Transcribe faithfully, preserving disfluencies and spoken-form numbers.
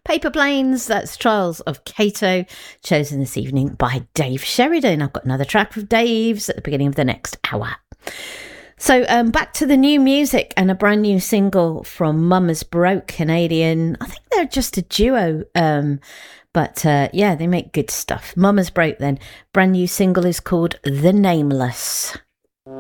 Paper Planes, that's Trials of Kato, chosen this evening by Dave Sheridan. I've got another track of Dave's at the beginning of the next hour. So um, back to the new music and a brand new single from Mama's Broke, Canadian. I think they're just a duo, um, but uh, yeah, they make good stuff. Mama's Broke then. Brand new single is called The Nameless.